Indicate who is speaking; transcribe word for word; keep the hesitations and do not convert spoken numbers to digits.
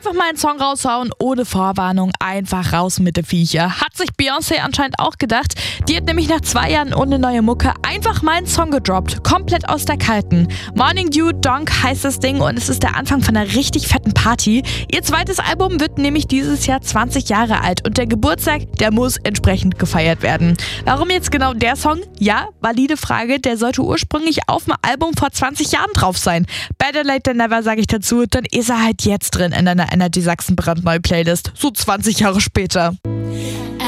Speaker 1: Einfach mal einen Song raushauen, ohne Vorwarnung, einfach raus mit der Viecher. Hat sich Beyoncé anscheinend auch gedacht. Die hat nämlich nach zwei Jahren ohne neue Mucke einfach mal einen Song gedroppt, komplett aus der kalten. Morning Dew Donk heißt das Ding und es ist der Anfang von einer richtig fetten Party. Ihr zweites Album wird nämlich dieses Jahr zwanzig Jahre alt und der Geburtstag, der muss entsprechend gefeiert werden. Warum jetzt genau der Song? Ja, valide Frage, der sollte ursprünglich auf dem Album vor zwanzig Jahren drauf sein. Better late than never, sage ich dazu, dann ist er halt jetzt drin in einer Energy Sachsen brandneue Playlist, so zwanzig Jahre später.